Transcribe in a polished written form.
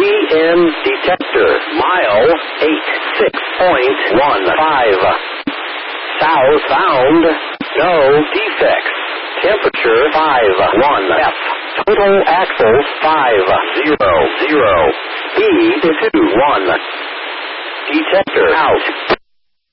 EM detector. Mile 86.15. Southbound. No defects. Temperature 51 F. Total axles 500. Speed 21. Detector out.